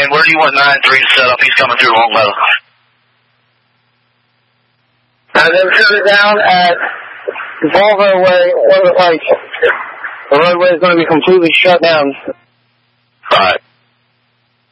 And where do you want 9-3 to set up? He's coming through Longmeadow. Then shut it down at Volvo Way, the roadway is going to be completely shut down. Alright.